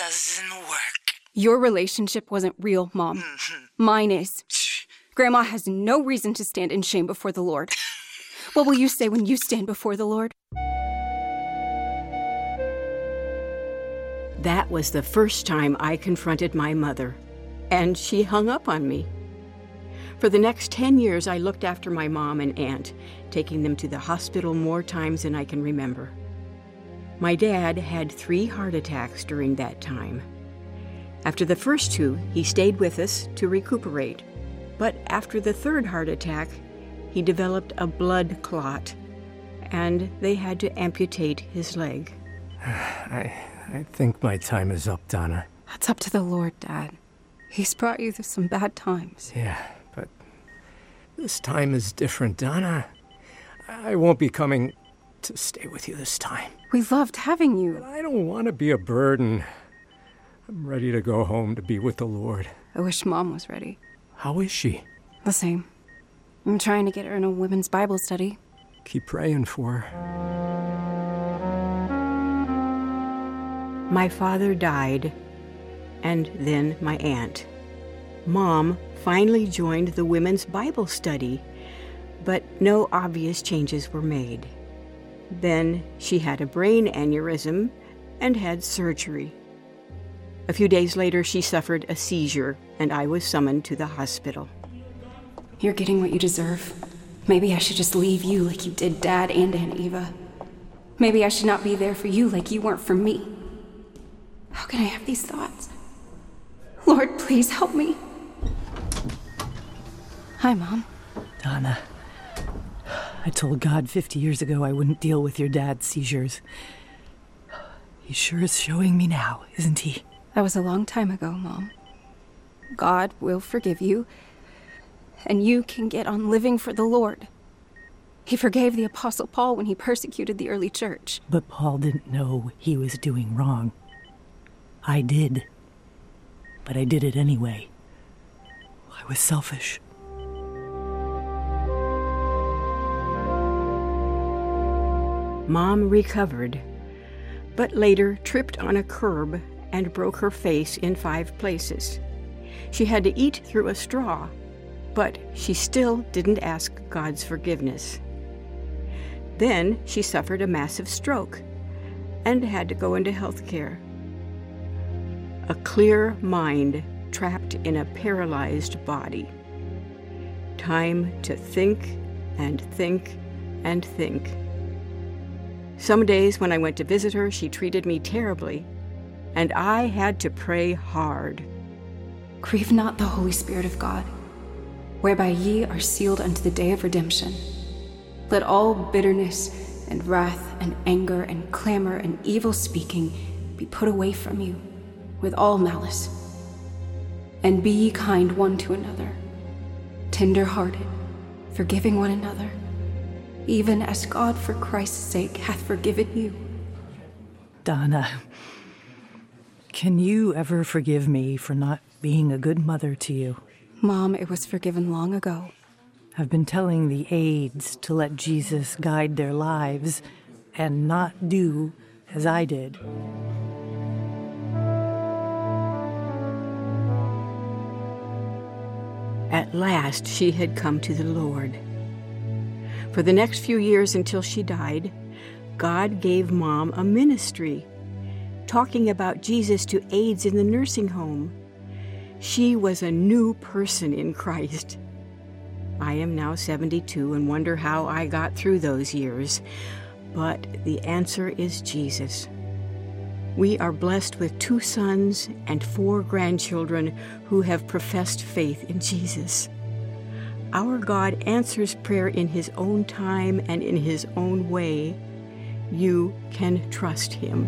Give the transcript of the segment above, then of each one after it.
doesn't work. Your relationship wasn't real, Mom. Mine is. Grandma has no reason to stand in shame before the Lord. What will you say when you stand before the Lord? That was the first time I confronted my mother, and she hung up on me. For the next 10 years, I looked after my mom and aunt, taking them to the hospital more times than I can remember. My dad had 3 heart attacks during that time. After the first 2, he stayed with us to recuperate. But after the 3rd heart attack, he developed a blood clot, and they had to amputate his leg. I think my time is up, Donna. That's up to the Lord, Dad. He's brought you through some bad times. Yeah, but this time is different, Donna. I won't be coming to stay with you this time. We loved having you. But I don't want to be a burden. I'm ready to go home to be with the Lord. I wish Mom was ready. How is she? The same. I'm trying to get her in a women's Bible study. Keep praying for her. My father died, and then my aunt. Mom finally joined the women's Bible study, but no obvious changes were made. Then she had a brain aneurysm and had surgery. A few days later, she suffered a seizure, and I was summoned to the hospital. You're getting what you deserve. Maybe I should just leave you like you did Dad and Aunt Eva. Maybe I should not be there for you like you weren't for me. How can I have these thoughts? Lord, please help me. Hi, Mom. Donna, I told God 50 years ago I wouldn't deal with your dad's seizures. He sure is showing me now, isn't he? That was a long time ago, Mom. God will forgive you, and you can get on living for the Lord. He forgave the Apostle Paul when he persecuted the early church. But Paul didn't know he was doing wrong. I did. But I did it anyway. I was selfish. Mom recovered, but later tripped on a curb and broke her face in 5 places. She had to eat through a straw, but she still didn't ask God's forgiveness. Then she suffered a massive stroke and had to go into health care. A clear mind trapped in a paralyzed body. Time to think and think and think. Some days when I went to visit her, she treated me terribly, and I had to pray hard. Grieve not the Holy Spirit of God, whereby ye are sealed unto the day of redemption. Let all bitterness and wrath and anger and clamor and evil speaking be put away from you, with all malice. And be ye kind one to another, tender-hearted, forgiving one another, even as God for Christ's sake hath forgiven you. Donna, can you ever forgive me for not being a good mother to you? Mom, it was forgiven long ago. I've been telling the aides to let Jesus guide their lives and not do as I did. At last, she had come to the Lord. For the next few years until she died, God gave Mom a ministry, talking about Jesus to aides in the nursing home. She was a new person in Christ. I am now 72 and wonder how I got through those years. But the answer is Jesus. We are blessed with 2 sons and 4 grandchildren who have professed faith in Jesus. Our God answers prayer in His own time and in His own way. You can trust Him.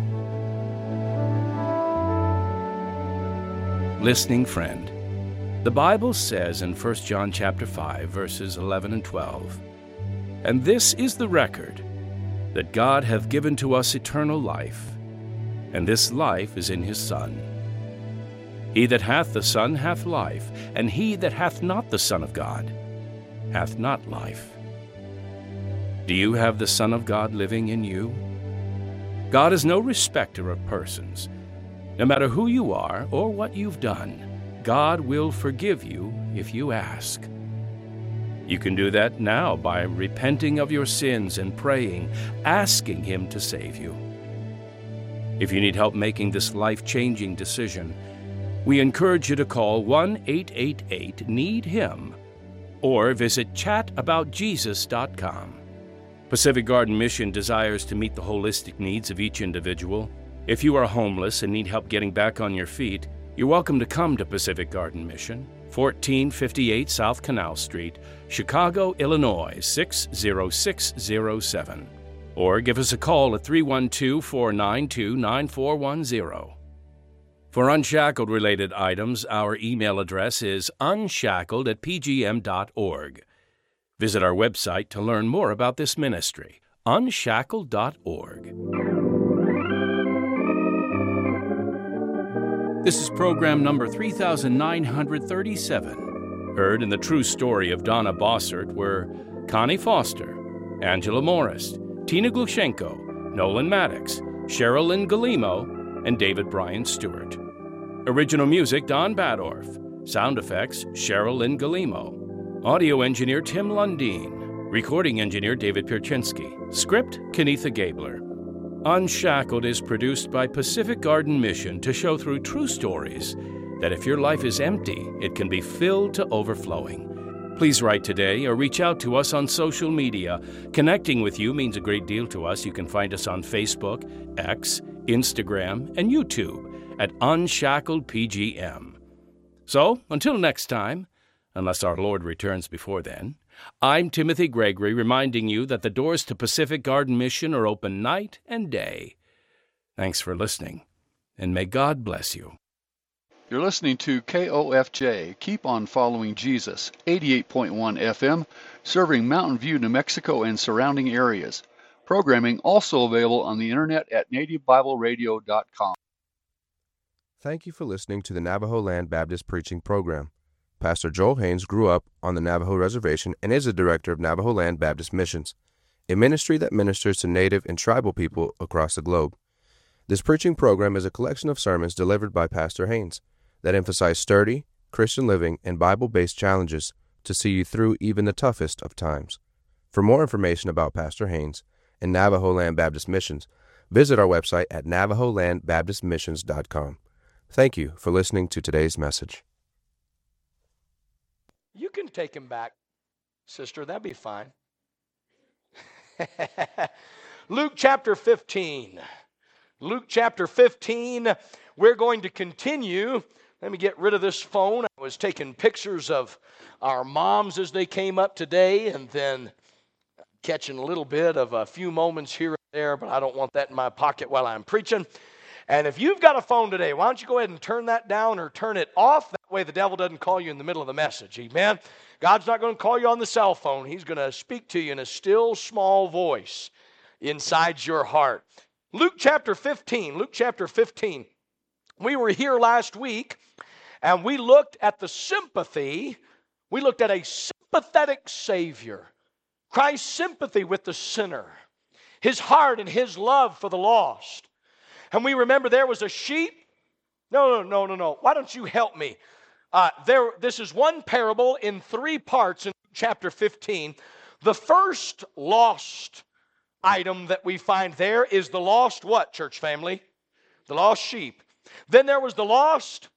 Listening friend, the Bible says in 1 John chapter 5, verses 11 and 12, "And this is the record, that God hath given to us eternal life, and this life is in His Son. He that hath the Son hath life, and he that hath not the Son of God hath not life." Do you have the Son of God living in you? God is no respecter of persons. No matter who you are or what you've done, God will forgive you if you ask. You can do that now by repenting of your sins and praying, asking Him to save you. If you need help making this life-changing decision, we encourage you to call 1-888-NEED-HIM or visit chataboutjesus.com. Pacific Garden Mission desires to meet the holistic needs of each individual. If you are homeless and need help getting back on your feet, you're welcome to come to Pacific Garden Mission, 1458 South Canal Street, Chicago, Illinois, 60607. Or give us a call at 312-492-9410. For Unshackled-related items, our email address is unshackled@pgm.org. Visit our website to learn more about this ministry, unshackled.org. This is program number 3937. Heard in the true story of Donna Bossert were Connie Foster, Angela Morris, Tina Glushenko, Nolan Maddox, Cheryl Lynn Galimo, and David Bryan Stewart. Original music, Don Badorf. Sound effects, Cheryl Lynn Galimo. Audio engineer, Tim Lundeen. Recording engineer, David Pierczynski. Script, Kenitha Gabler. Unshackled is produced by Pacific Garden Mission to show through true stories that if your life is empty, it can be filled to overflowing. Please write today or reach out to us on social media. Connecting with you means a great deal to us. You can find us on Facebook, X, Instagram, and YouTube at Unshackled PGM. So, until next time, unless our Lord returns before then, I'm Timothy Gregory, reminding you that the doors to Pacific Garden Mission are open night and day. Thanks for listening, and may God bless you. You're listening to KOFJ, Keep on Following Jesus, 88.1 FM, serving Mountain View, New Mexico and surrounding areas. Programming also available on the internet at nativebibleradio.com. Thank you for listening to the Navajo Land Baptist Preaching Program. Pastor Joel Haynes grew up on the Navajo Reservation and is the director of Navajo Land Baptist Missions, a ministry that ministers to Native and tribal people across the globe. This preaching program is a collection of sermons delivered by Pastor Haynes that emphasize sturdy, Christian living and Bible-based challenges to see you through even the toughest of times. For more information about Pastor Haynes and Navajo Land Baptist Missions, visit our website at navajolandbaptistmissions.com. Thank you for listening to today's message. You can take him back, sister. That'd be fine. Luke chapter 15. Luke chapter 15. We're going to continue. Let me get rid of this phone. I was taking pictures of our moms as they came up today and then catching a little bit of a few moments here and there, but I don't want that in my pocket while I'm preaching. And if you've got a phone today, why don't you go ahead and turn that down or turn it off? That way the devil doesn't call you in the middle of the message. Amen? God's not going to call you on the cell phone. He's going to speak to you in a still, small voice inside your heart. Luke chapter 15. Luke chapter 15. We were here last week, and we looked at the sympathy. We looked at a sympathetic Savior. Christ's sympathy with the sinner. His heart and His love for the lost. And we remember there was a sheep. No. Why don't you help me? This is one parable in 3 parts in chapter 15. The first lost item that we find there is the lost what, church family? The lost sheep. Then there was the lost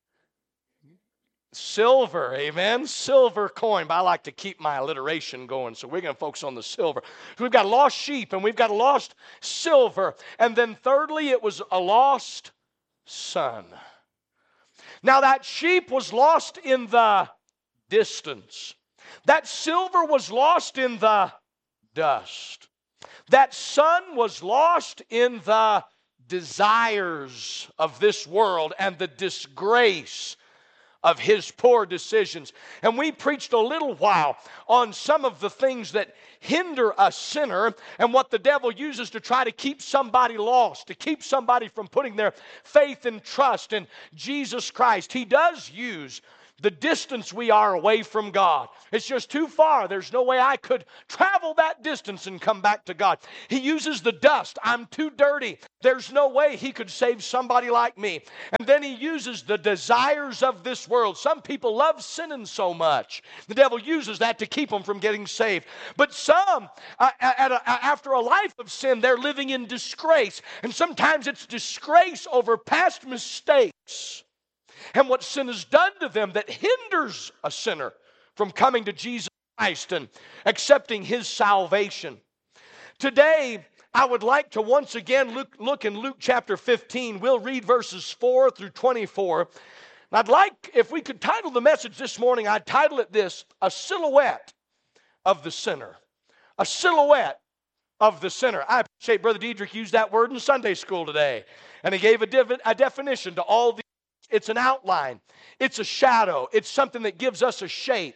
silver, amen? Silver coin. But I like to keep my alliteration going, so we're going to focus on the silver. So we've got a lost sheep, and we've got a lost silver. And then thirdly, it was a lost son. Now that sheep was lost in the distance. That silver was lost in the dust. That son was lost in the desires of this world and the disgrace of his poor decisions. And we preached a little while on some of the things that hinder a sinner and what the devil uses to try to keep somebody lost, to keep somebody from putting their faith and trust in Jesus Christ. He does use the distance we are away from God. It's just too far. There's no way I could travel that distance and come back to God. He uses the dust. I'm too dirty. There's no way He could save somebody like me. And then He uses the desires of this world. Some people love sinning so much. The devil uses that to keep them from getting saved. But some, after a life of sin, they're living in disgrace. And sometimes it's disgrace over past mistakes and what sin has done to them that hinders a sinner from coming to Jesus Christ and accepting His salvation. Today, I would like to once again look in Luke chapter 15. We'll read verses 4 through 24. And I'd like, if we could title the message this morning, I'd title it this, A Silhouette of the Sinner. A silhouette of the sinner. I appreciate Brother Diedrich used that word in Sunday school today. And he gave a definition to all the. It's an outline. It's a shadow. It's something that gives us a shape.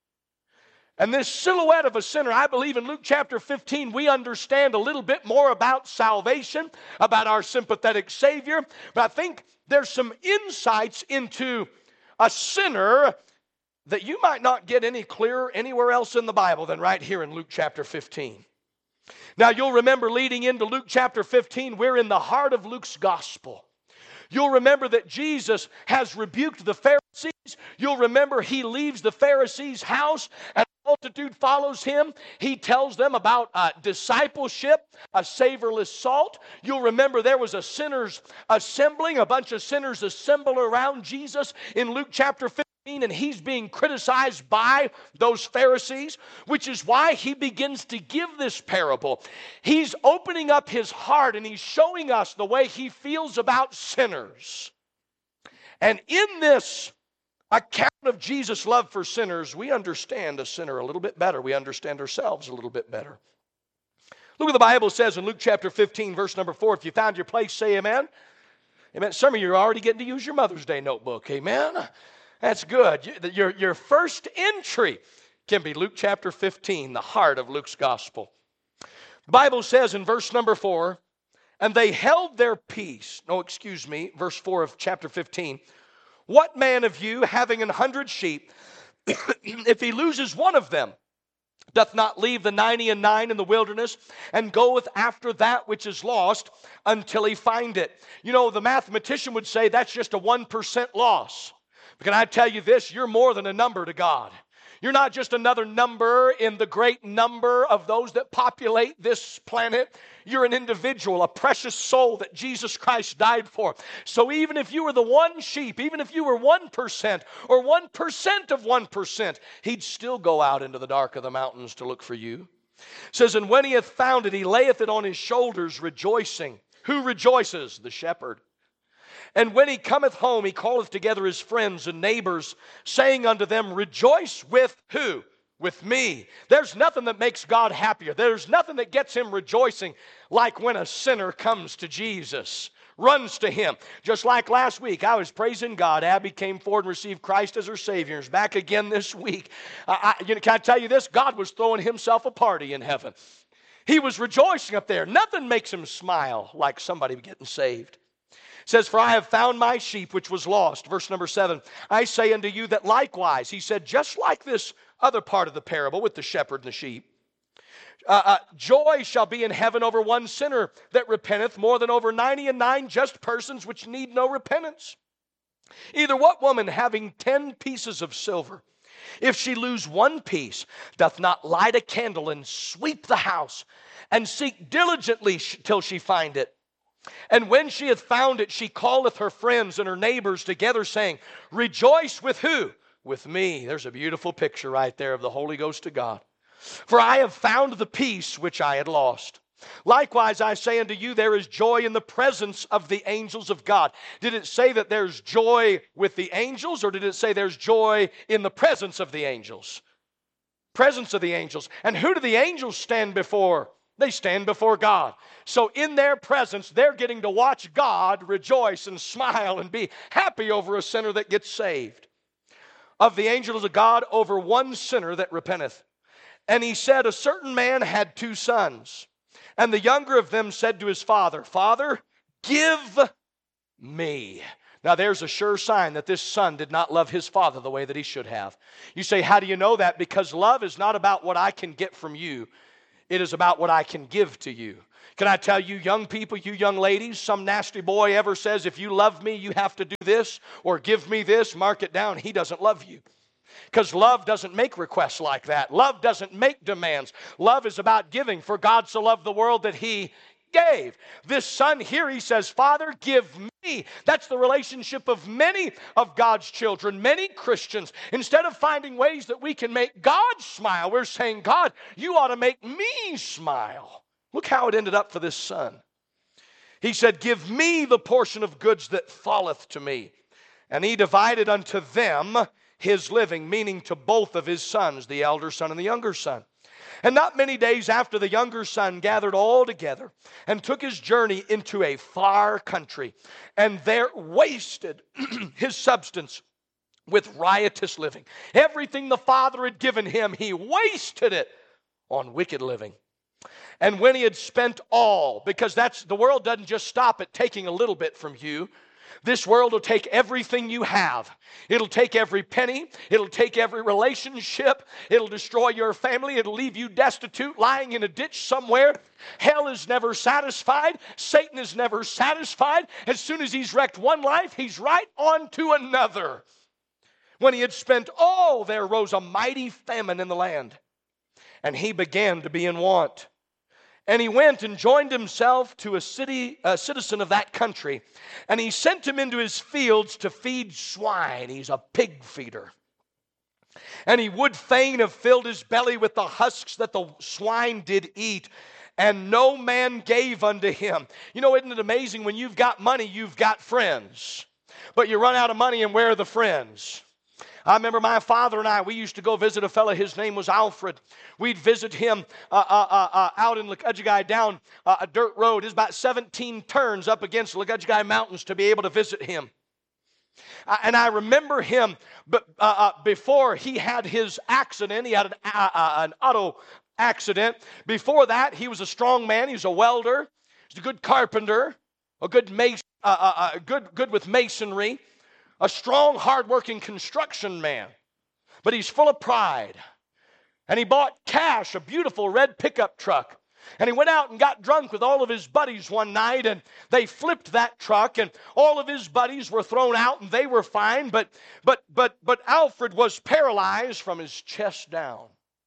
And this silhouette of a sinner, I believe in Luke chapter 15, we understand a little bit more about salvation, about our sympathetic Savior. But I think there's some insights into a sinner that you might not get any clearer anywhere else in the Bible than right here in Luke chapter 15. Now, you'll remember leading into Luke chapter 15, we're in the heart of Luke's gospel. You'll remember that Jesus has rebuked the Pharisees. You'll remember He leaves the Pharisees' house and a multitude follows Him. He tells them about discipleship, a savorless salt. You'll remember there was a sinners assembling, a bunch of sinners assemble around Jesus in Luke chapter 15. And He's being criticized by those Pharisees, which is why He begins to give this parable. He's opening up His heart and He's showing us the way He feels about sinners. And in this account of Jesus' love for sinners, we understand a sinner a little bit better. We understand ourselves a little bit better. Look what the Bible says in Luke chapter 15, verse number 4. If you found your place, say amen. Amen. Some of you are already getting to use your Mother's Day notebook. Amen. That's good. Your first entry can be Luke chapter 15, the heart of Luke's gospel. The Bible says in verse number 4, and they held their peace. Verse 4 of chapter 15. What man of you, having 100 sheep, if he loses one of them, doth not leave the 99 in the wilderness, and goeth after that which is lost until he find it? You know, the mathematician would say that's just a 1% loss. But can I tell you this? You're more than a number to God. You're not just another number in the great number of those that populate this planet. You're an individual, a precious soul that Jesus Christ died for. So even if you were the one sheep, even if you were 1% or 1% of 1%, He'd still go out into the dark of the mountains to look for you. It says, and when He hath found it, He layeth it on His shoulders, rejoicing. Who rejoices? The shepherd. And when he cometh home, he calleth together his friends and neighbors, saying unto them, rejoice with who? With me. There's nothing that makes God happier. There's nothing that gets Him rejoicing like when a sinner comes to Jesus, runs to Him. Just like last week, I was praising God. Abby came forward and received Christ as her Savior. Is back again this week. Can I tell you this? God was throwing Himself a party in heaven. He was rejoicing up there. Nothing makes Him smile like somebody getting saved. It says, for I have found my sheep which was lost. Verse number 7, I say unto you that likewise, he said, just like this other part of the parable with the shepherd and the sheep, joy shall be in heaven over one sinner that repenteth more than over 99 just persons which need no repentance. Either what woman having 10 pieces of silver, if she lose one piece, doth not light a candle and sweep the house and seek diligently till she find it? And when she hath found it, she calleth her friends and her neighbors together, saying, rejoice with who? With me. There's a beautiful picture right there of the Holy Ghost of God. For I have found the peace which I had lost. Likewise, I say unto you, there is joy in the presence of the angels of God. Did it say that there's joy with the angels, or did it say there's joy in the presence of the angels? Presence of the angels. And who do the angels stand before? They stand before God. So in their presence, they're getting to watch God rejoice and smile and be happy over a sinner that gets saved. Of the angels of God over one sinner that repenteth. And he said, a certain man had 2 sons. And the younger of them said to his father, Father, give me. Now there's a sure sign that this son did not love his father the way that he should have. You say, how do you know that? Because love is not about what I can get from you. It is about what I can give to you. Can I tell you, young people, you young ladies, some nasty boy ever says, if you love me, you have to do this or give me this, mark it down, he doesn't love you. Because love doesn't make requests like that. Love doesn't make demands. Love is about giving. For God so loved the world that he gave. This son here, he says, Father, give me. That's the relationship of many of God's children, many Christians. Instead of finding ways that we can make God smile, we're saying, God, you ought to make me smile. Look how it ended up for this son. He said, give me the portion of goods that falleth to me. And he divided unto them his living, meaning to both of his sons, the elder son and the younger son. And not many days after, the younger son gathered all together and took his journey into a far country, and there wasted his substance with riotous living. Everything the father had given him, he wasted it on wicked living. And when he had spent all, because the world doesn't just stop at taking a little bit from you. This world will take everything you have. It'll take every penny. It'll take every relationship. It'll destroy your family. It'll leave you destitute, lying in a ditch somewhere. Hell is never satisfied. Satan is never satisfied. As soon as he's wrecked one life, he's right on to another. When he had spent all, there arose a mighty famine in the land, and he began to be in want. And he went and joined himself to a citizen of that country. And he sent him into his fields to feed swine. He's a pig feeder. And he would fain have filled his belly with the husks that the swine did eat. And no man gave unto him. You know, isn't it amazing? When you've got money, you've got friends. But you run out of money, and where are the friends? I remember my father and I, we used to go visit a fellow. His name was Alfred. We'd visit him out in Lagudgegai down a dirt road. It's about 17 turns up against Lagudgegai Mountains to be able to visit him. And I remember him before he had his accident. He had an auto accident. Before that, he was a strong man. He was a welder. He was a good carpenter, a good mason, good with masonry. A strong, hard-working construction man. But he's full of pride. And he bought cash, a beautiful red pickup truck. And he went out and got drunk with all of his buddies one night, and they flipped that truck, and all of his buddies were thrown out, and they were fine. But Alfred was paralyzed from his chest down.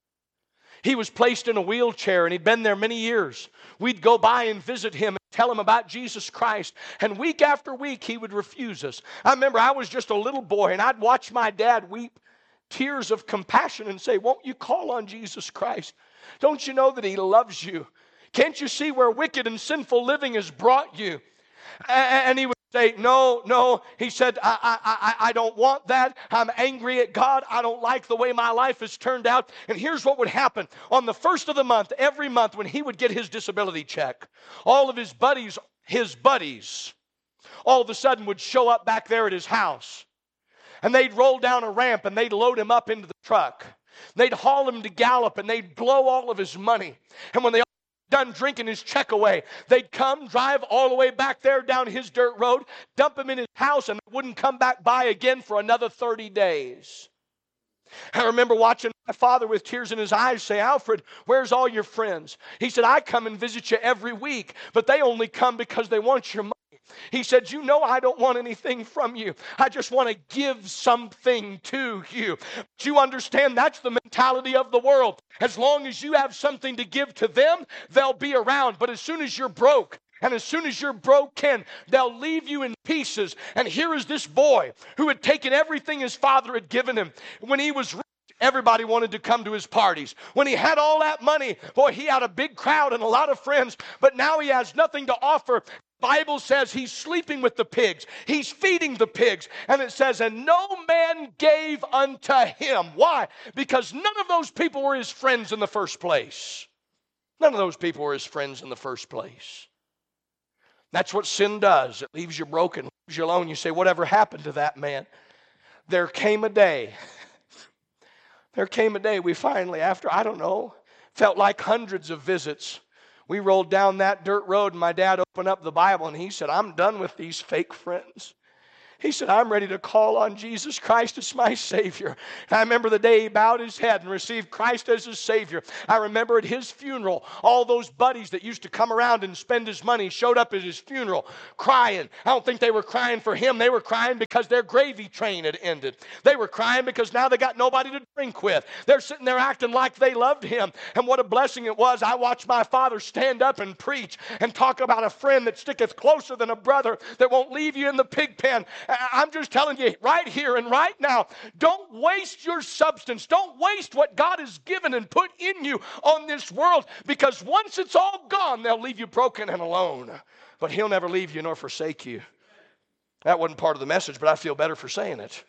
He was placed in a wheelchair, and he'd been there many years. We'd go by and visit him and tell him about Jesus Christ. And week after week, he would refuse us. I remember I was just a little boy, and I'd watch my dad weep tears of compassion and say, won't you call on Jesus Christ? Don't you know that he loves you? Can't you see where wicked and sinful living has brought you? And he would say, no. He said, I don't want that. I'm angry at God. I don't like the way my life has turned out. And here's what would happen. On the first of the month, every month, when he would get his disability check, all of his buddies, all of a sudden would show up back there at his house. And they'd roll down a ramp, and they'd load him up into the truck. They'd haul him to Gallup, and they'd blow all of his money. And when they done drinking his check away, they'd come, drive all the way back there down his dirt road, dump him in his house, and wouldn't come back by again for another 30 days. I remember watching my father with tears in his eyes say, Alfred, where's all your friends? He said, I come and visit you every week, but they only come because they want your money. He said, you know I don't want anything from you. I just want to give something to you. But you understand that's the mentality of the world. As long as you have something to give to them, they'll be around. But as soon as you're broke, and as soon as you're broken, they'll leave you in pieces. And here is this boy who had taken everything his father had given him. When he was rich, everybody wanted to come to his parties. When he had all that money, boy, he had a big crowd and a lot of friends. But now he has nothing to offer. Bible says he's sleeping with the pigs. He's feeding the pigs. And it says, and no man gave unto him. Why? Because none of those people were his friends in the first place. None of those people were his friends in the first place. That's what sin does. It leaves you broken, leaves you alone. You say, whatever happened to that man? There came a day we finally, after, felt like hundreds of visits. We rolled down that dirt road, and my dad opened up the Bible, and he said, I'm done with these fake friends. He said, I'm ready to call on Jesus Christ as my Savior. And I remember the day he bowed his head and received Christ as his Savior. I remember at his funeral, all those buddies that used to come around and spend his money showed up at his funeral crying. I don't think they were crying for him. They were crying because their gravy train had ended. They were crying because now they got nobody to drink with. They're sitting there acting like they loved him. And what a blessing it was. I watched my father stand up and preach and talk about a friend that sticketh closer than a brother, that won't leave you in the pig pen. I'm just telling you right here and right now, don't waste your substance. Don't waste what God has given and put in you on this world, because once it's all gone, they'll leave you broken and alone. But he'll never leave you nor forsake you. That wasn't part of the message, but I feel better for saying it.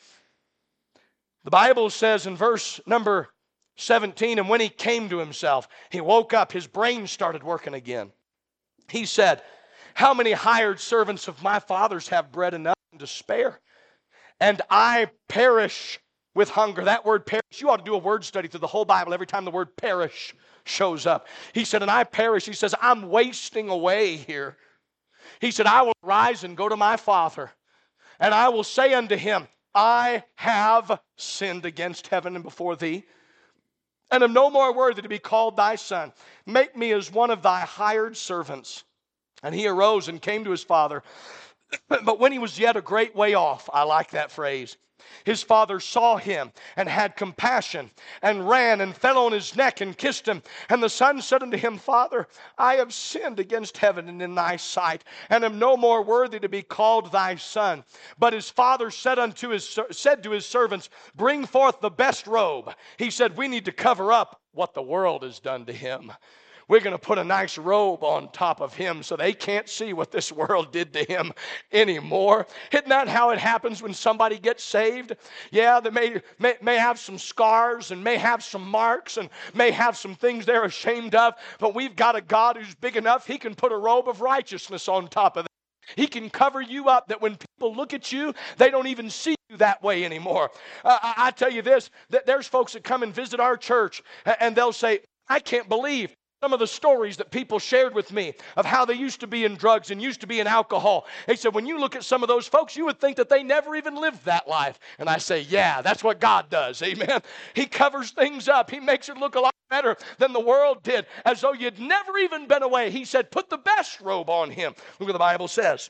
The Bible says in verse number 17, and when he came to himself, he woke up, his brain started working again. He said, how many hired servants of my father's have bread enough to spare, and I perish with hunger? That word perish, you ought to do a word study through the whole Bible every time the word perish shows up. He said, and I perish. He says, I'm wasting away here. He said, I will rise and go to my father, and I will say unto him, I have sinned against heaven and before thee, and am no more worthy to be called thy son. Make me as one of thy hired servants. And he arose and came to his father. But when he was yet a great way off, I like that phrase, his father saw him and had compassion and ran and fell on his neck and kissed him. And the son said unto him, Father, I have sinned against heaven and in thy sight, and am no more worthy to be called thy son. But his father said to his servants, bring forth the best robe. He said, we need to cover up what the world has done to him. We're going to put a nice robe on top of him so they can't see what this world did to him anymore. Isn't that how it happens when somebody gets saved? Yeah, they may have some scars and may have some marks and may have some things they're ashamed of, but we've got a God who's big enough, he can put a robe of righteousness on top of that. He can cover you up that when people look at you, they don't even see you that way anymore. I tell you this, that there's folks that come and visit our church and they'll say, I can't believe some of the stories that people shared with me of how they used to be in drugs and used to be in alcohol. They said, when you look at some of those folks, you would think that they never even lived that life. And I say, yeah, that's what God does. Amen. He covers things up. He makes it look a lot better than the world did, as though you'd never even been away. He said, put the best robe on him. Look what the Bible says.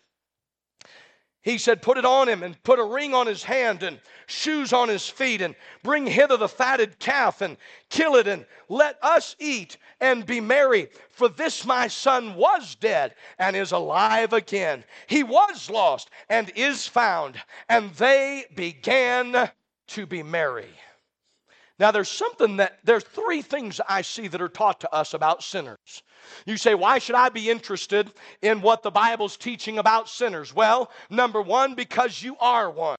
He said, put it on him and put a ring on his hand and shoes on his feet, and bring hither the fatted calf and kill it, and let us eat and be merry. For this my son was dead and is alive again. He was lost and is found. And they began to be merry. Now there's three things I see that are taught to us about sinners. You say, why should I be interested in what the Bible's teaching about sinners? Well, number one, because you are one.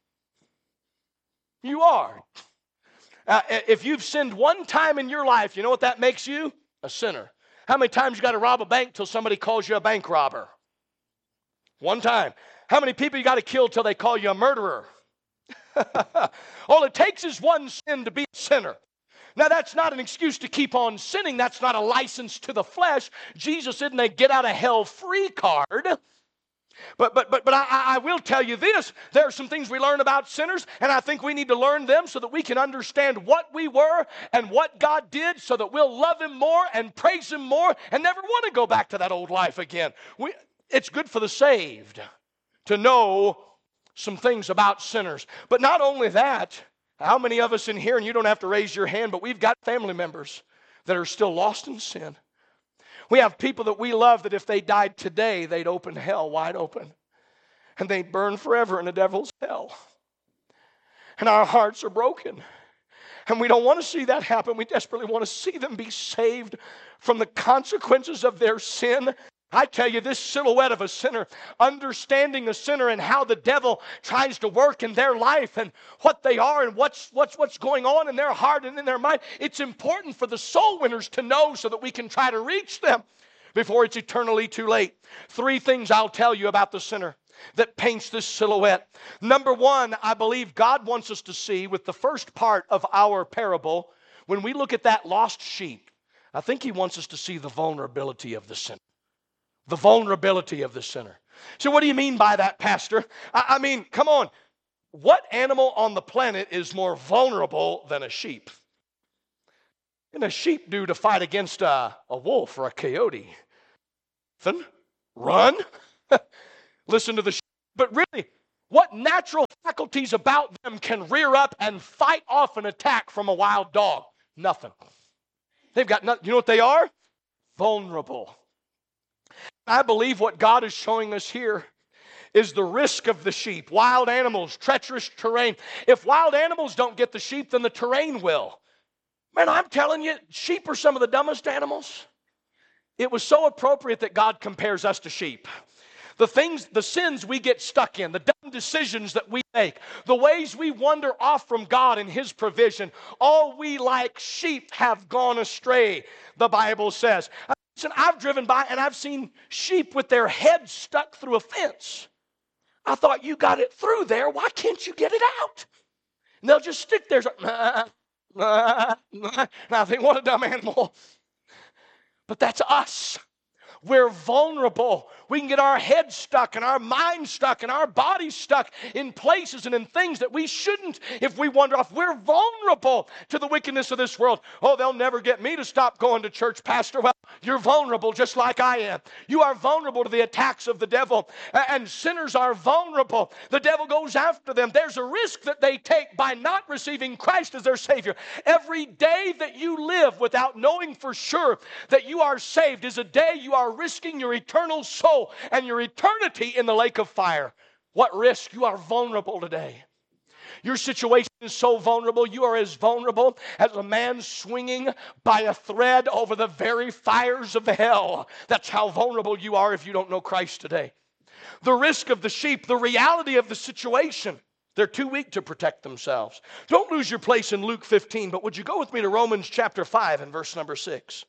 You are. If you've sinned one time in your life, you know what that makes you? A sinner. How many times you got to rob a bank till somebody calls you a bank robber? One time. How many people you got to kill till they call you a murderer? All it takes is one sin to be a sinner. Now, that's not an excuse to keep on sinning. That's not a license to the flesh. Jesus isn't a get-out-of-hell-free card. But I will tell you this. There are some things we learn about sinners, and I think we need to learn them so that we can understand what we were and what God did, so that we'll love him more and praise him more and never want to go back to that old life again. It's good for the saved to know some things about sinners. But not only that, how many of us in here, and you don't have to raise your hand, but we've got family members that are still lost in sin. We have people that we love that if they died today, they'd open hell wide open. And they'd burn forever in the devil's hell. And our hearts are broken. And we don't want to see that happen. We desperately want to see them be saved from the consequences of their sin. I tell you, this silhouette of a sinner, understanding a sinner and how the devil tries to work in their life and what they are and what's going on in their heart and in their mind, it's important for the soul winners to know so that we can try to reach them before it's eternally too late. Three things I'll tell you about the sinner that paints this silhouette. Number one, I believe God wants us to see with the first part of our parable, when we look at that lost sheep, I think he wants us to see the vulnerability of the sinner. The vulnerability of the sinner. So what do you mean by that, Pastor? I mean, come on. What animal on the planet is more vulnerable than a sheep? And a sheep do to fight against a wolf or a coyote? Nothing. Run. Listen to the sheep. But really, what natural faculties about them can rear up and fight off an attack from a wild dog? Nothing. They've got nothing. You know what they are? Vulnerable. I believe what God is showing us here is the risk of the sheep. Wild animals, treacherous terrain. If wild animals don't get the sheep, then the terrain will. Man, I'm telling you, sheep are some of the dumbest animals. It was so appropriate that God compares us to sheep. The sins we get stuck in, the dumb decisions that we make, the ways we wander off from God and His provision, all we like sheep have gone astray, the Bible says. Listen, I've driven by and I've seen sheep with their heads stuck through a fence. I thought, you got it through there, why can't you get it out? And they'll just stick there. And I think, what a dumb animal. But that's us. We're vulnerable. We can get our heads stuck and our minds stuck and our bodies stuck in places and in things that we shouldn't if we wander off. We're vulnerable to the wickedness of this world. Oh, they'll never get me to stop going to church, Pastor. Well, you're vulnerable just like I am. You are vulnerable to the attacks of the devil. And sinners are vulnerable. The devil goes after them. There's a risk that they take by not receiving Christ as their Savior. Every day that you live without knowing for sure that you are saved is a day you are risking your eternal soul and your eternity in the lake of fire. What risk? You are vulnerable today. Your situation is so vulnerable. You are as vulnerable as a man swinging by a thread over the very fires of hell. That's how vulnerable you are if you don't know Christ today. The risk of the sheep, the reality of the situation. They're too weak to protect themselves. Don't lose your place in Luke 15, but would you go with me to Romans chapter 5 and verse number 6?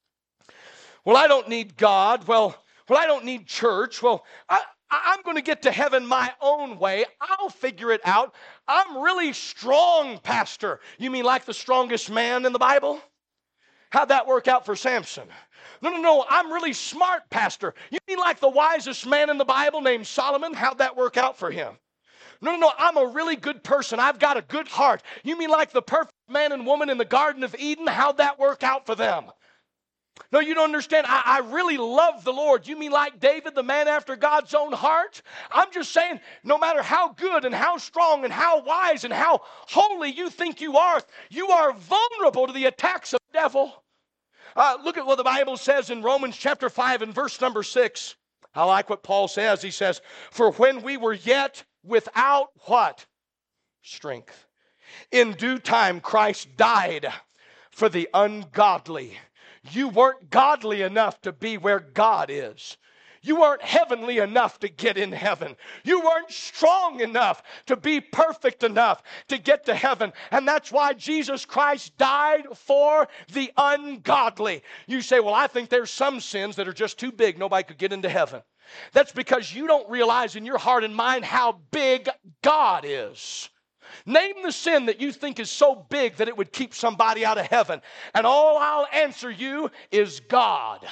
Well, I don't need God. Well, I don't need church. Well, I'm going to get to heaven my own way. I'll figure it out. I'm really strong, Pastor. You mean like the strongest man in the Bible? How'd that work out for Samson? No, I'm really smart, Pastor. You mean like the wisest man in the Bible named Solomon? How'd that work out for him? No, I'm a really good person. I've got a good heart. You mean like the perfect man and woman in the Garden of Eden? How'd that work out for them? No, you don't understand. I really love the Lord. You mean like David, the man after God's own heart? I'm just saying, no matter how good and how strong and how wise and how holy you think you are vulnerable to the attacks of the devil. Look at what the Bible says in Romans chapter 5 and verse number 6. I like what Paul says. He says, for when we were yet without what? Strength. In due time, Christ died for the ungodly. You weren't godly enough to be where God is. You weren't heavenly enough to get in heaven. You weren't strong enough to be perfect enough to get to heaven. And that's why Jesus Christ died for the ungodly. You say, well, I think there's some sins that are just too big. Nobody could get into heaven. That's because you don't realize in your heart and mind how big God is. Name the sin that you think is so big that it would keep somebody out of heaven. And all I'll answer you is God.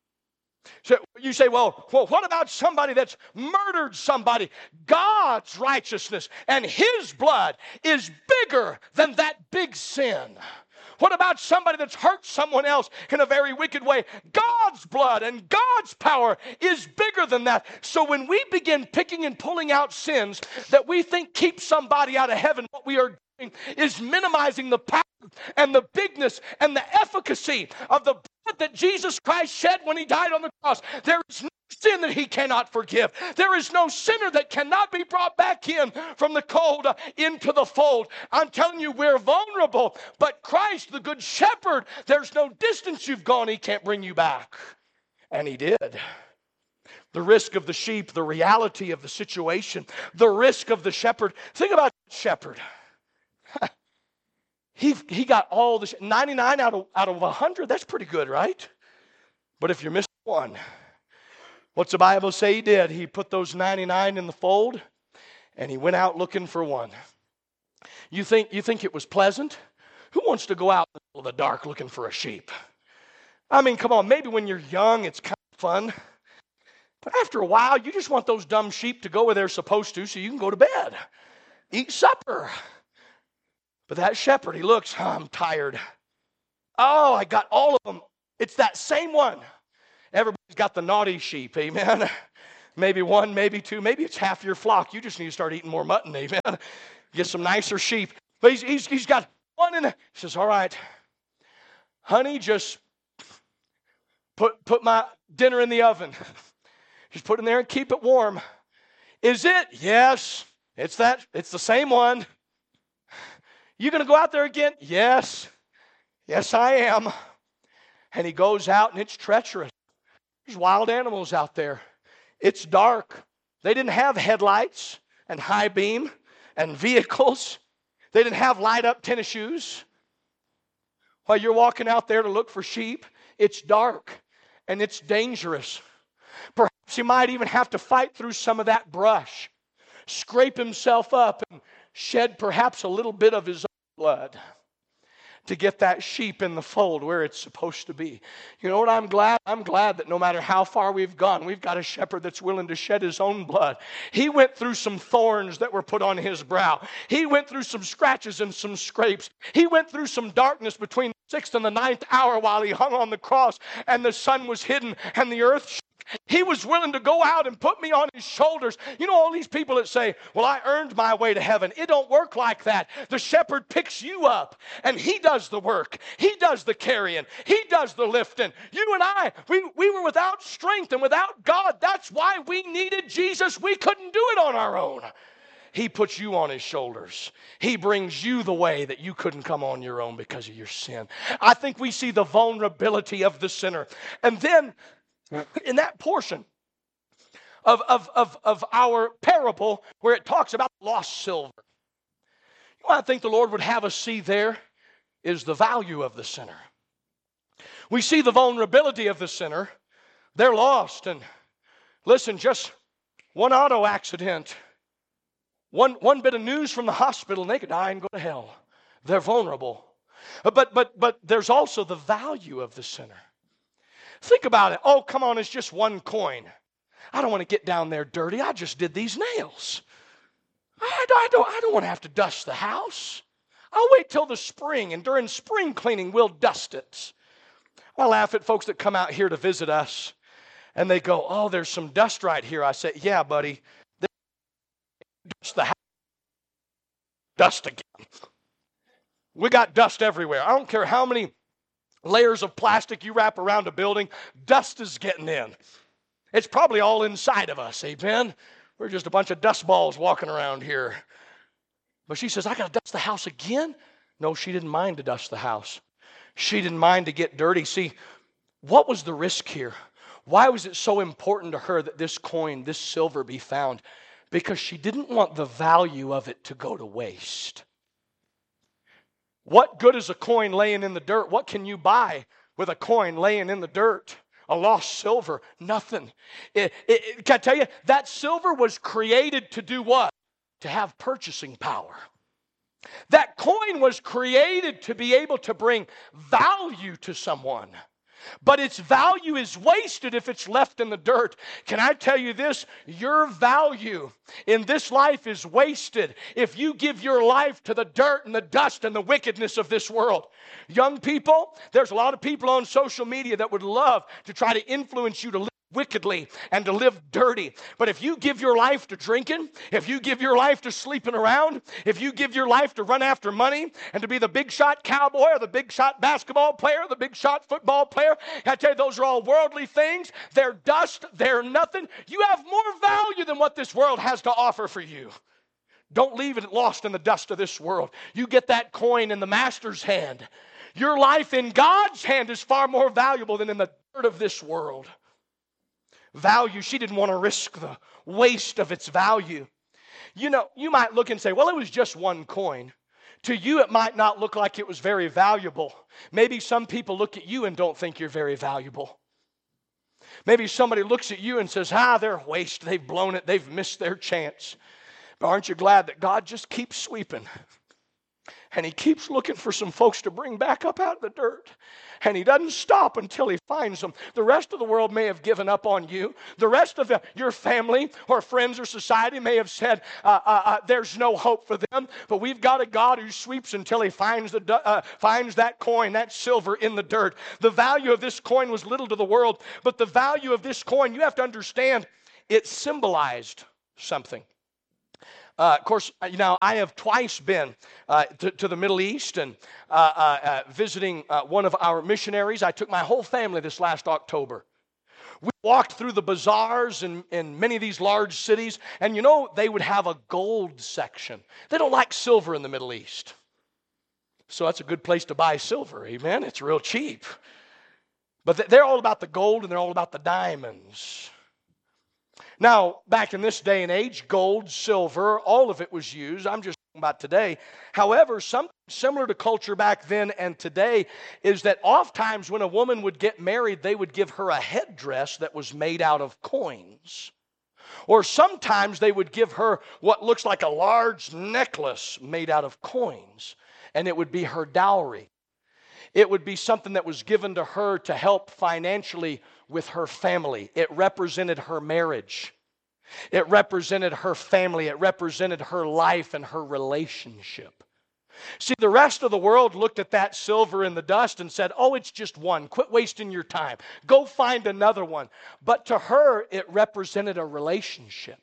So you say, well, what about somebody that's murdered somebody? God's righteousness and His blood is bigger than that big sin. What about somebody that's hurt someone else in a very wicked way? God's blood and God's power is bigger than that. So when we begin picking and pulling out sins that we think keep somebody out of heaven, what we are doing is minimizing the power and the bigness and the efficacy of the blood that Jesus Christ shed when He died on the cross. There is no sin that He cannot forgive. There is no sinner that cannot be brought back in from the cold into the fold. I'm telling you, we're vulnerable, but Christ, the Good Shepherd, there's no distance you've gone, He can't bring you back. And He did. The risk of the sheep, the reality of the situation, the risk of the shepherd. Think about the shepherd. He got all the 99 out of 100. That's pretty good, right? But if you're missing one, what's the Bible say he did? He put those 99 in the fold, and he went out looking for one. You think it was pleasant? Who wants to go out in the middle of the dark looking for a sheep? I mean, come on, maybe when you're young, it's kind of fun. But after a while, you just want those dumb sheep to go where they're supposed to so you can go to bed, eat supper. But that shepherd, he looks, I'm tired. Oh, I got all of them. It's that same one. Everybody's got the naughty sheep, amen. Maybe one, maybe two, maybe it's half your flock. You just need to start eating more mutton, amen. Get some nicer sheep. But he's got one in there. He says, all right, honey, just put my dinner in the oven. Just put it in there and keep it warm. Is it? Yes. It's the same one. You going to go out there again? Yes. Yes, I am. And he goes out, and it's treacherous. There's wild animals out there. It's dark. They didn't have headlights and high beam and vehicles. They didn't have light-up tennis shoes. While you're walking out there to look for sheep, it's dark and it's dangerous. Perhaps he might even have to fight through some of that brush, scrape himself up, and shed perhaps a little bit of his own blood to get that sheep in the fold where it's supposed to be. You know what I'm glad? I'm glad that no matter how far we've gone, we've got a shepherd that's willing to shed his own blood. He went through some thorns that were put on his brow. He went through some scratches and some scrapes. He went through some darkness between the 6th and the 9th hour while he hung on the cross and the sun was hidden and the earth shook. He was willing to go out and put me on his shoulders. You know, all these people that say, well, I earned my way to heaven. It don't work like that. The shepherd picks you up, and he does the work. He does the carrying. He does the lifting. You and I, we were without strength and without God. That's why we needed Jesus. We couldn't do it on our own. He puts you on his shoulders. He brings you the way that you couldn't come on your own because of your sin. I think we see the vulnerability of the sinner. And then in that portion of our parable where it talks about lost silver, you know what I think the Lord would have us see there is the value of the sinner. We see the vulnerability of the sinner. They're lost. And listen, just one auto accident, one bit of news from the hospital, and they could die and go to hell. They're vulnerable. But there's also the value of the sinner. Think about it. Oh, come on, it's just one coin. I don't want to get down there dirty. I just did these nails. I don't want to have to dust the house. I'll wait till the spring, and during spring cleaning, we'll dust it. I laugh at folks that come out here to visit us, and they go, oh, there's some dust right here. I say, yeah, buddy, dust the house. Dust again. We got dust everywhere. I don't care how many layers of plastic you wrap around a building, dust is getting in. It's probably all inside of us, amen? We're just a bunch of dust balls walking around here. But she says, I got to dust the house again? No, she didn't mind to dust the house. She didn't mind to get dirty. See, what was the risk here? Why was it so important to her that this coin, this silver be found? Because she didn't want the value of it to go to waste. What good is a coin laying in the dirt? What can you buy with a coin laying in the dirt? A lost silver? Nothing. Can I tell you, that silver was created to do what? To have purchasing power. That coin was created to be able to bring value to someone. But its value is wasted if it's left in the dirt. Can I tell you this? Your value in this life is wasted if you give your life to the dirt and the dust and the wickedness of this world. Young people, there's a lot of people on social media that would love to try to influence you to live wickedly and to live dirty. But if you give your life to drinking, if you give your life to sleeping around, if you give your life to run after money and to be the big shot cowboy or the big shot basketball player, the big shot football player, I tell you, those are all worldly things. They're dust. They're nothing. You have more value than what this world has to offer for you. Don't leave it lost in the dust of this world. You get that coin in the master's hand. Your life in God's hand is far more valuable than in the dirt of this world. Value, she didn't want to risk the waste of its value. You know, you might look and say, well, it was just one coin. To you, it might not look like it was very valuable. Maybe some people look at you and don't think you're very valuable. Maybe somebody looks at you and says, they're a waste. They've blown it. They've missed their chance. But aren't you glad that God just keeps sweeping? And he keeps looking for some folks to bring back up out of the dirt. And he doesn't stop until he finds them. The rest of the world may have given up on you. The rest of your family or friends or society may have said, there's no hope for them. But we've got a God who sweeps until he finds that coin, that silver in the dirt. The value of this coin was little to the world. But the value of this coin, you have to understand, it symbolized something. Of course, I have twice been to the Middle East and visiting one of our missionaries. I took my whole family this last October. We walked through the bazaars in many of these large cities, and they would have a gold section. They don't like silver in the Middle East. So that's a good place to buy silver, amen? It's real cheap. But they're all about the gold and they're all about the diamonds. Now, back in this day and age, gold, silver, all of it was used. I'm just talking about today. However, something similar to culture back then and today is that oftentimes when a woman would get married, they would give her a headdress that was made out of coins. Or sometimes they would give her what looks like a large necklace made out of coins, and it would be her dowry. It would be something that was given to her to help financially with her family. It represented her marriage. It represented her family. It represented her life and her relationship. See, the rest of the world looked at that silver in the dust and said, oh, it's just one. Quit wasting your time. Go find another one. But to her, it represented a relationship.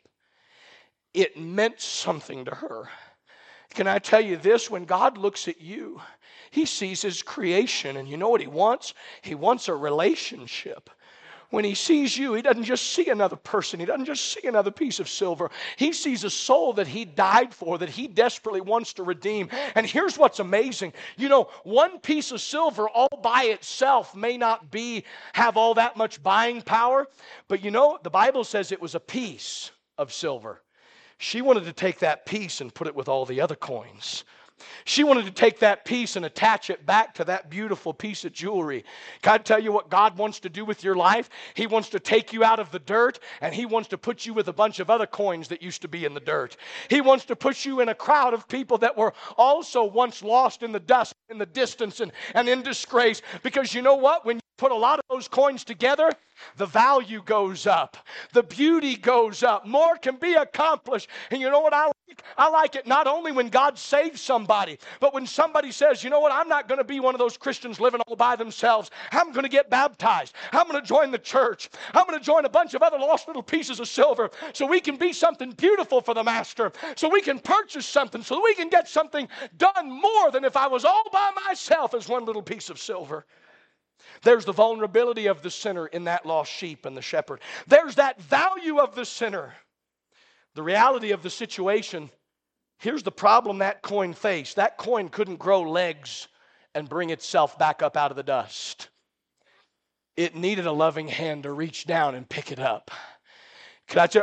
It meant something to her. Can I tell you this? When God looks at you, He sees His creation, and you know what He wants? He wants a relationship. When He sees you, He doesn't just see another person. He doesn't just see another piece of silver. He sees a soul that He died for, that He desperately wants to redeem. And here's what's amazing. One piece of silver all by itself may not have all that much buying power, but the Bible says it was a piece of silver. She wanted to take that piece and put it with all the other coins. She wanted to take that piece and attach it back to that beautiful piece of jewelry. Can I tell you what God wants to do with your life? He wants to take you out of the dirt, and He wants to put you with a bunch of other coins that used to be in the dirt. He wants to put you in a crowd of people that were also once lost in the dust, in the distance, and in disgrace. Because you know what? When you put a lot of those coins together, the value goes up. The beauty goes up. More can be accomplished. And you know what I like? I like it not only when God saves somebody, but when somebody says, you know what, I'm not going to be one of those Christians living all by themselves. I'm going to get baptized. I'm going to join the church. I'm going to join a bunch of other lost little pieces of silver so we can be something beautiful for the Master, so we can purchase something, so we can get something done more than if I was all by myself as one little piece of silver. There's the vulnerability of the sinner in that lost sheep and the shepherd. There's that value of the sinner. The reality of the situation, here's the problem that coin faced. That coin couldn't grow legs and bring itself back up out of the dust. It needed a loving hand to reach down and pick it up. Can I say,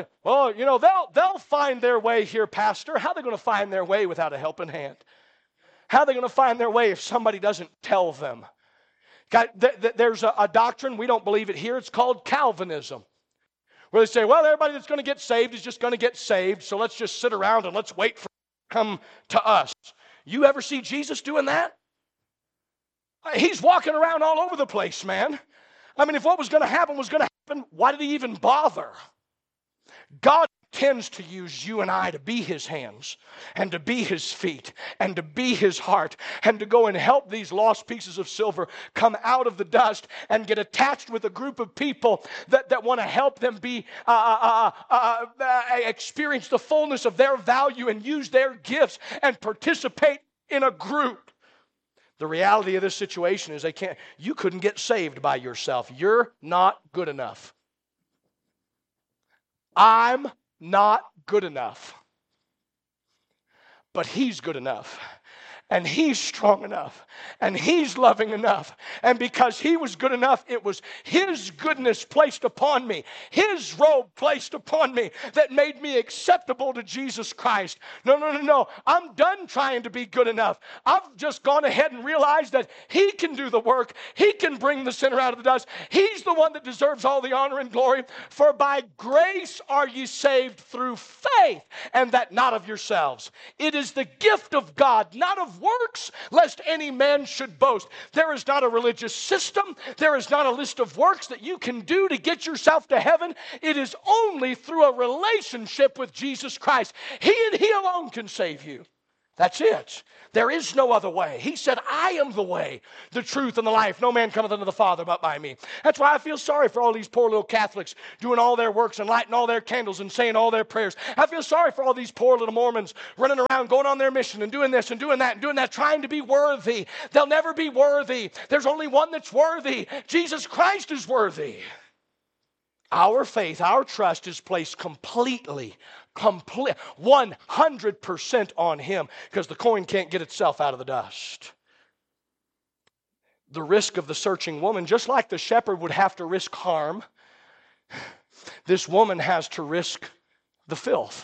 they'll find their way here, Pastor. How are they going to find their way without a helping hand? How are they going to find their way if somebody doesn't tell them? There's a doctrine, we don't believe it here, it's called Calvinism. Where they say, well, everybody that's going to get saved is just going to get saved, so let's just sit around and let's wait for it to come to us. You ever see Jesus doing that? He's walking around all over the place, man. I mean, if what was going to happen, why did He even bother? God tends to use you and I to be His hands and to be His feet and to be His heart and to go and help these lost pieces of silver come out of the dust and get attached with a group of people that want to help them experience the fullness of their value and use their gifts and participate in a group. The reality of this situation is you couldn't get saved by yourself. You're not good enough. I'm not good enough. But He's good enough. And He's strong enough. And He's loving enough. And because He was good enough, it was His goodness placed upon me, His robe placed upon me, that made me acceptable to Jesus Christ. No. I'm done trying to be good enough. I've just gone ahead and realized that He can do the work. He can bring the sinner out of the dust. He's the one that deserves all the honor and glory. For by grace are ye saved through faith, and that not of yourselves. It is the gift of God, not of works, lest any man should boast. There is not a religious system. There is not a list of works that you can do to get yourself to heaven. It is only through a relationship with Jesus Christ. He and He alone can save you. That's it. There is no other way. He said, I am the way, the truth, and the life. No man cometh unto the Father but by me. That's why I feel sorry for all these poor little Catholics doing all their works and lighting all their candles and saying all their prayers. I feel sorry for all these poor little Mormons running around, going on their mission and doing this and doing that and doing that, trying to be worthy. They'll never be worthy. There's only one that's worthy. Jesus Christ is worthy. Our faith, our trust is placed completely 100% on Him, because the coin can't get itself out of the dust. The risk of the searching woman, just like the shepherd would have to risk harm, this woman has to risk the filth.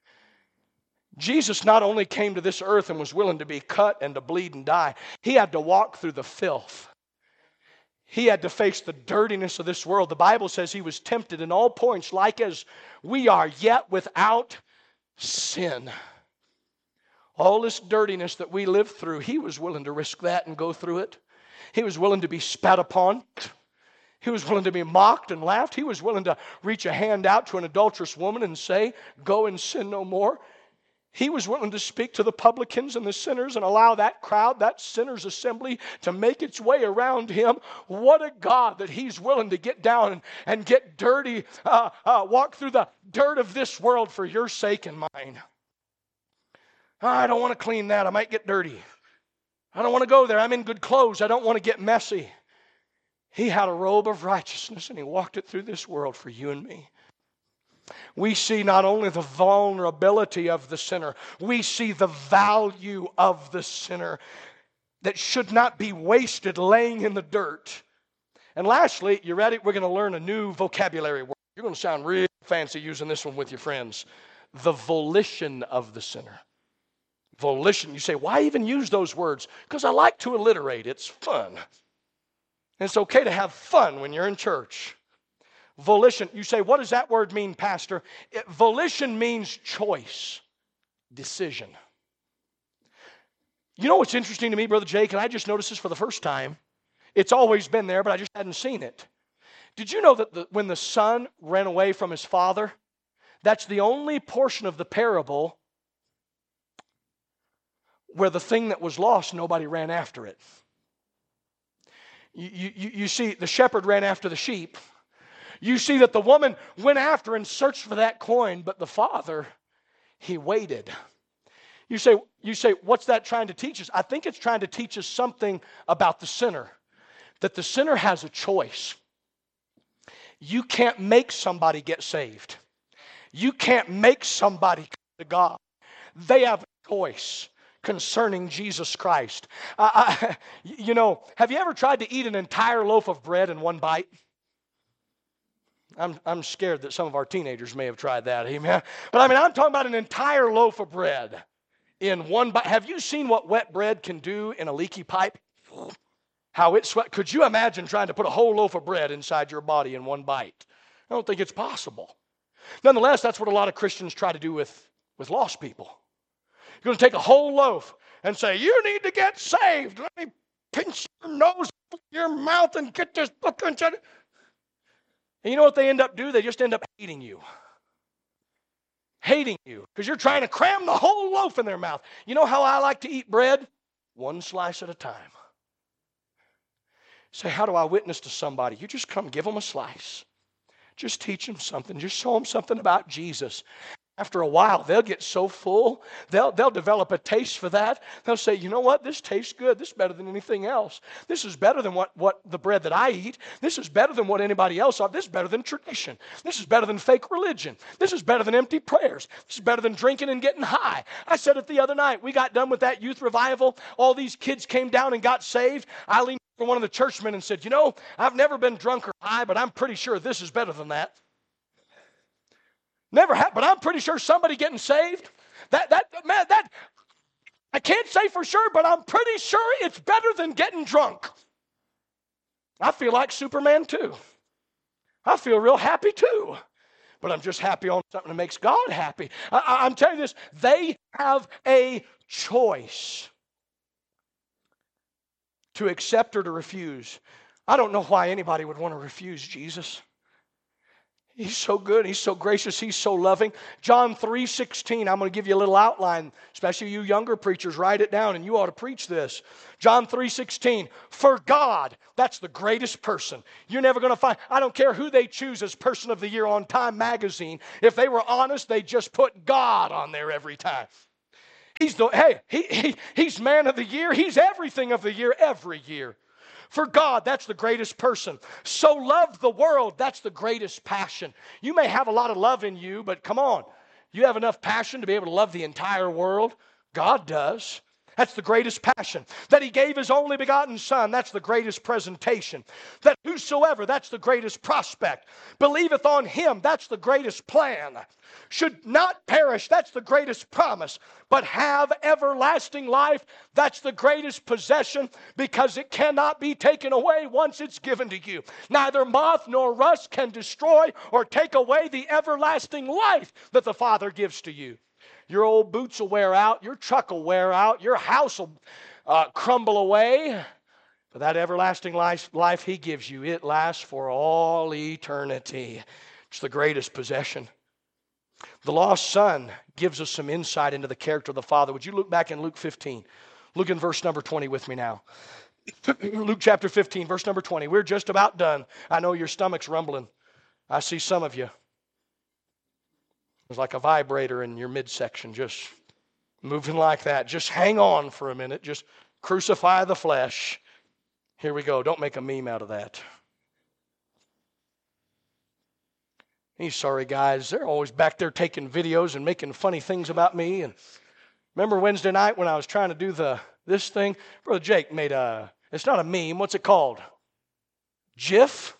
Jesus not only came to this earth and was willing to be cut and to bleed and die, He had to walk through the filth. He had to face the dirtiness of this world. The Bible says He was tempted in all points like as we are, yet without sin. All this dirtiness that we live through, He was willing to risk that and go through it. He was willing to be spat upon. He was willing to be mocked and laughed. He was willing to reach a hand out to an adulterous woman and say, go and sin no more. He was willing to speak to the publicans and the sinners and allow that crowd, that sinners' assembly, to make its way around Him. What a God that He's willing to get down and get dirty, walk through the dirt of this world for your sake and mine. I don't want to clean that. I might get dirty. I don't want to go there. I'm in good clothes. I don't want to get messy. He had a robe of righteousness and He walked it through this world for you and me. We see not only the vulnerability of the sinner, we see the value of the sinner that should not be wasted laying in the dirt. And lastly, you ready? We're going to learn a new vocabulary word. You're going to sound real fancy using this one with your friends. The volition of the sinner. Volition. You say, why even use those words? Because I like to alliterate. It's fun. And it's okay to have fun when you're in church. Volition. You say, what does that word mean, Pastor? Volition means choice, decision. You know what's interesting to me, Brother Jake, and I just noticed this for the first time. It's always been there, but I just hadn't seen it. Did you know that when the son ran away from his father, that's the only portion of the parable where the thing that was lost, nobody ran after it. You see, the shepherd ran after the sheep. You see that the woman went after and searched for that coin, but the father, he waited. You say, what's that trying to teach us? I think it's trying to teach us something about the sinner, that the sinner has a choice. You can't make somebody get saved. You can't make somebody come to God. They have a choice concerning Jesus Christ. Have you ever tried to eat an entire loaf of bread in one bite? I'm scared that some of our teenagers may have tried that, amen. But I'm talking about an entire loaf of bread in one bite. Have you seen what wet bread can do in a leaky pipe? How it sweat. Could you imagine trying to put a whole loaf of bread inside your body in one bite? I don't think it's possible. Nonetheless, that's what a lot of Christians try to do with lost people. You're going to take a whole loaf and say, you need to get saved. Let me pinch your nose, your mouth, and get this book inside. And you know what they end up doing? They just end up hating you. Hating you. Because you're trying to cram the whole loaf in their mouth. You know how I like to eat bread? One slice at a time. Say, how do I witness to somebody? You just come give them a slice. Just teach them something. Just show them something about Jesus. After a while, they'll get so full, they'll develop a taste for that. They'll say, you know what, this tastes good. This is better than anything else. This is better than what the bread that I eat. This is better than what anybody else ought. This is better than tradition. This is better than fake religion. This is better than empty prayers. This is better than drinking and getting high. I said it the other night. We got done with that youth revival. All these kids came down and got saved. I leaned over one of the churchmen and said, you know, I've never been drunk or high, but I'm pretty sure this is better than that. Never happened, but I'm pretty sure somebody getting saved, that I can't say for sure, but I'm pretty sure it's better than getting drunk. I feel like Superman too. I feel real happy too. But I'm just happy on something that makes God happy. I'm telling you this, they have a choice to accept or to refuse. I don't know why anybody would want to refuse Jesus. He's so good. He's so gracious. He's so loving. John 3:16. I'm going to give you a little outline, especially you younger preachers. Write it down, and you ought to preach this. John 3:16. For God, that's the greatest person. You're never going to find. I don't care who they choose as Person of the Year on Time magazine. If they were honest, they just put God on there every time. He's Man of the Year. He's everything of the year every year. For God, that's the greatest person. So loved the world, that's the greatest passion. You may have a lot of love in you, but come on. You have enough passion to be able to love the entire world? God does. That's the greatest passion. That He gave His only begotten Son, that's the greatest presentation. That whosoever, that's the greatest prospect. Believeth on Him, that's the greatest plan. Should not perish, that's the greatest promise. But have everlasting life, that's the greatest possession, because it cannot be taken away once it's given to you. Neither moth nor rust can destroy or take away the everlasting life that the Father gives to you. Your old boots will wear out. Your truck will wear out. Your house will crumble away. But that everlasting life He gives you, it lasts for all eternity. It's the greatest possession. The lost son gives us some insight into the character of the Father. Would you look back in Luke 15? Look in verse number 20 with me now. Luke chapter 15, verse number 20. We're just about done. I know your stomach's rumbling. I see some of you. There's like a vibrator in your midsection just moving like that. Just hang on for a minute. Just crucify the flesh. Here we go. Don't make a meme out of that. These sorry guys, they're always back there taking videos and making funny things about me. And remember Wednesday night when I was trying to do this thing? Brother Jake made it's not a meme. What's it called? GIF?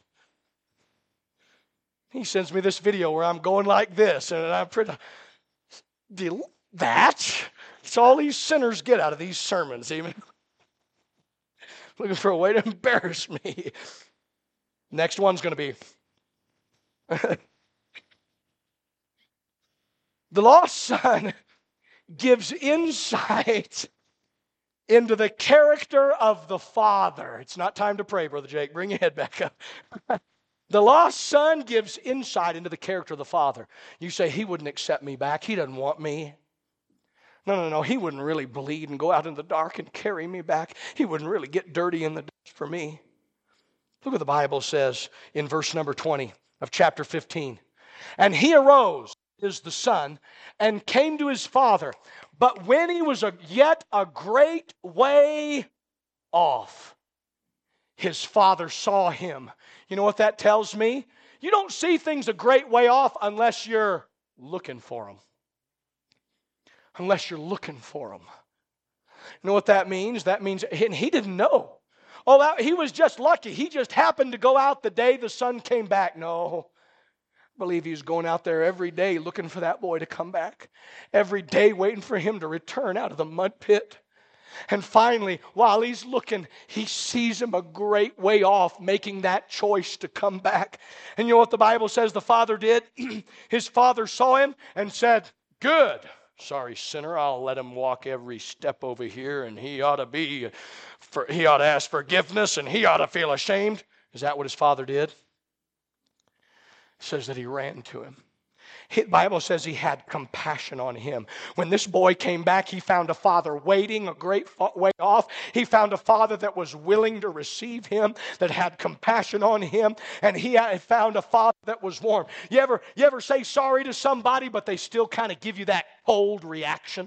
He sends me this video where I'm going like this, and I'm pretty. That's all these sinners get out of these sermons, even. Looking for a way to embarrass me. Next one's going to be. The lost son gives insight into the character of the Father. It's not time to pray, Brother Jake. Bring your head back up. The lost son gives insight into the character of the Father. You say, He wouldn't accept me back. He doesn't want me. No. He wouldn't really bleed and go out in the dark and carry me back. He wouldn't really get dirty in the dust for me. Look what the Bible says in verse number 20 of chapter 15. And he arose, is the son, and came to his father. But when he was yet a great way off, his father saw him. You know what that tells me? You don't see things a great way off unless you're looking for them. Unless you're looking for them. You know what that means? That means, and he didn't know. Oh, he was just lucky. He just happened to go out the day the son came back. No. I believe he was going out there every day looking for that boy to come back. Every day waiting for him to return out of the mud pit. And finally, while he's looking, he sees him a great way off, making that choice to come back. And you know what the Bible says the father did? His father saw him and said, good. Sorry, sinner, I'll let him walk every step over here, and he ought to ask forgiveness, and he ought to feel ashamed. Is that what his father did? It says that he ran to him. The Bible says he had compassion on him. When this boy came back, he found a father waiting a great way off. He found a father that was willing to receive him, that had compassion on him, and he had found a father that was warm. You ever say sorry to somebody, but they still kind of give you that cold reaction?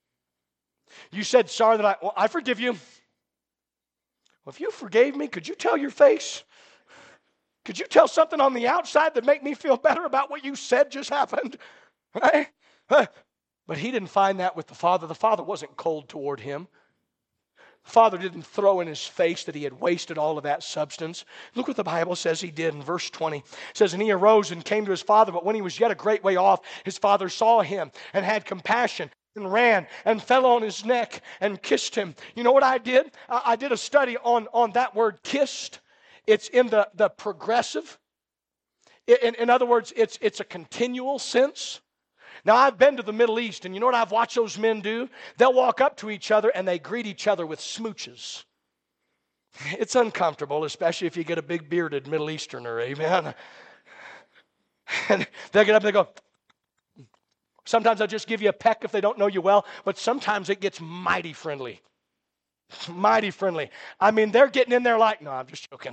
You said, sorry that I forgive you. Well, if you forgave me, could you tell your face? Could you tell something on the outside that make me feel better about what you said just happened? Right? But he didn't find that with the Father. The Father wasn't cold toward him. The Father didn't throw in his face that he had wasted all of that substance. Look what the Bible says he did in verse 20. It says, and he arose and came to his father, but when he was yet a great way off, his father saw him and had compassion and ran and fell on his neck and kissed him. You know what I did? I did a study on that word kissed. It's in the progressive. In other words, it's a continual sense. Now, I've been to the Middle East, and you know what I've watched those men do? They'll walk up to each other, and they greet each other with smooches. It's uncomfortable, especially if you get a big bearded Middle Easterner, amen? And they'll get up and they go. Sometimes they'll just give you a peck if they don't know you well, but sometimes it gets mighty friendly. Mighty friendly. I mean, they're getting in there like, no, I'm just joking.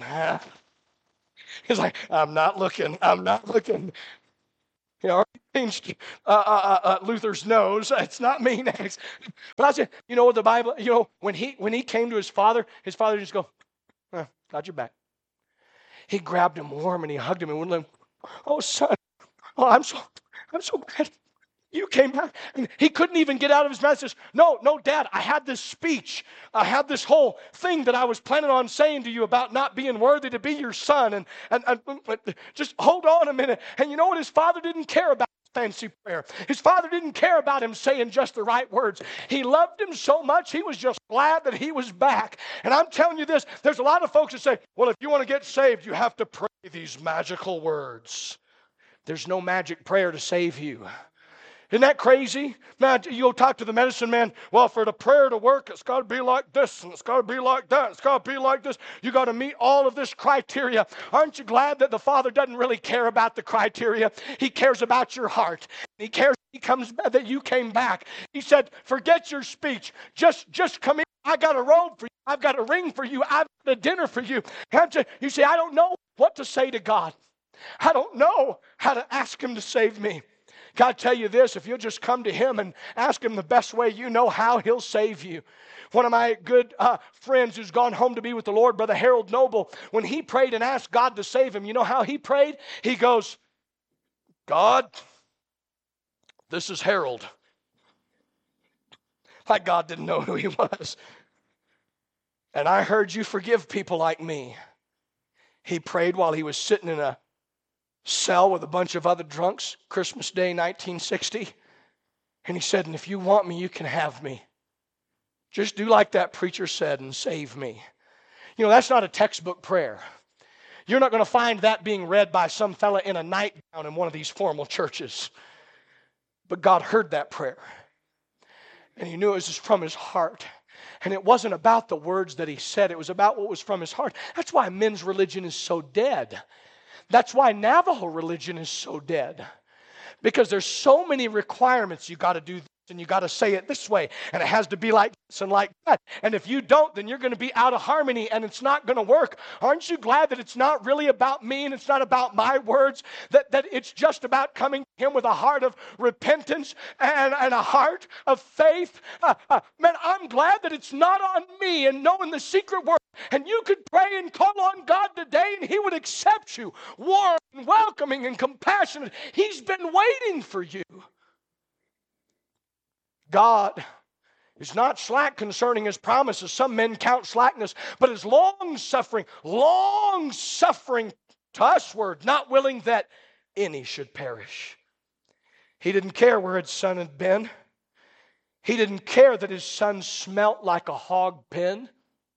He's like, I'm not looking. You know, he pinched Luther's nose. It's not me next. But I said, you know what the Bible, you know, when he came to his father just go, got your back. He grabbed him warm and he hugged him and wouldn't let him, oh, son, oh, I'm so glad you came back. And he couldn't even get out of his mouth. Says, no, Dad, I had this speech. I had this whole thing that I was planning on saying to you about not being worthy to be your son. And just hold on a minute. And you know what? His father didn't care about fancy prayer. His father didn't care about him saying just the right words. He loved him so much, he was just glad that he was back. And I'm telling you this, there's a lot of folks that say, well, if you want to get saved, you have to pray these magical words. There's no magic prayer to save you. Isn't that crazy? Now, you go talk to the medicine man. Well, for the prayer to work, it's got to be like this, and it's got to be like that, it's got to be like this. You got to meet all of this criteria. Aren't you glad that the Father doesn't really care about the criteria? He cares about your heart. He cares that you came back. He said, forget your speech. Just come in. I got a robe for you. I've got a ring for you. I've got a dinner for you. You say, I don't know what to say to God. I don't know how to ask Him to save me. God, I tell you this, if you'll just come to Him and ask Him the best way you know how, He'll save you. One of my good friends who's gone home to be with the Lord, Brother Harold Noble, when he prayed and asked God to save him, you know how he prayed? He goes, God, this is Harold. Like God didn't know who he was. And I heard you forgive people like me. He prayed while he was sitting in a cell with a bunch of other drunks, Christmas Day, 1960. And he said, and if you want me, you can have me. Just do like that preacher said and save me. You know, that's not a textbook prayer. You're not going to find that being read by some fella in a nightgown in one of these formal churches. But God heard that prayer. And He knew it was just from His heart. And it wasn't about the words that he said. It was about what was from his heart. That's why men's religion is so dead. That's why Navajo religion is so dead. Because there's so many requirements. You got to do this and you got to say it this way. And it has to be like this and like that. And if you don't, then you're going to be out of harmony and it's not going to work. Aren't you glad that it's not really about me and it's not about my words? That it's just about coming to Him with a heart of repentance and a heart of faith. Man, I'm glad that it's not on me and knowing the secret word. And you could pray and call on God today and He would accept you. Warm and welcoming and compassionate. He's been waiting for you. God is not slack concerning His promises. Some men count slackness, but is long-suffering to usward, not willing that any should perish. He didn't care where His son had been. He didn't care that His son smelt like a hog pen.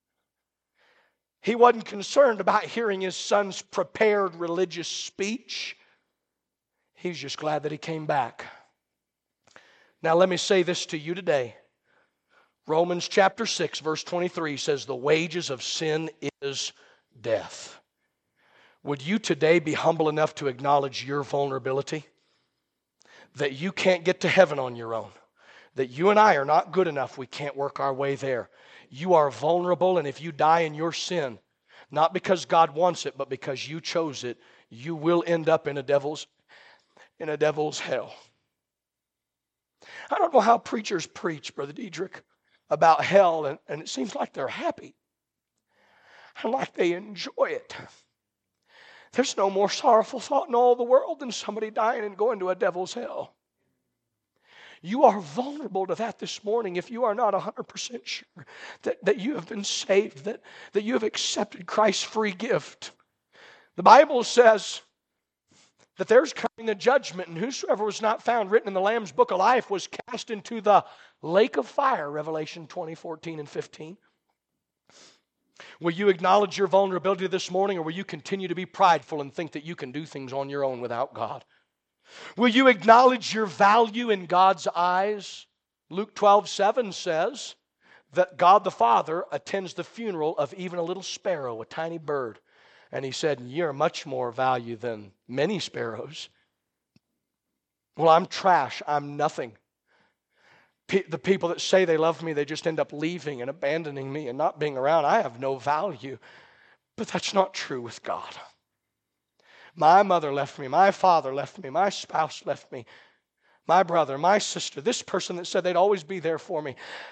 He wasn't concerned about hearing His son's prepared religious speech. He's just glad that he came back. Now let me say this to you today. Romans chapter 6 verse 23 says the wages of sin is death. Would you today be humble enough to acknowledge your vulnerability? that you can't get to heaven on your own, that you and I are not good enough. We can't work our way there. You are vulnerable, and if you die in your sin, not because God wants it, but because you chose it, you will end up in a devil's hell. I don't know how preachers preach, Brother Diedrich, about hell, and it seems like they're happy and like they enjoy it. There's no more sorrowful thought in all the world than somebody dying and going to a devil's hell. You are vulnerable to that this morning if you are not 100% sure that you have been saved, that you have accepted Christ's free gift. The Bible says that there's coming a judgment, and whosoever was not found written in the Lamb's book of life was cast into the lake of fire, Revelation 20:14 and 15. Will you acknowledge your vulnerability this morning, or will you continue to be prideful and think that you can do things on your own without God? Will you acknowledge your value in God's eyes? Luke 12:7 says that God the Father attends the funeral of even a little sparrow, a tiny bird. And he said, you're much more value than many sparrows. Well, I'm trash. I'm nothing. The people that say they love me, they just end up leaving and abandoning me and not being around. I have no value. But that's not true with God. My mother left me. My father left me. My spouse left me. My brother, my sister, this person that said they'd always be there for me.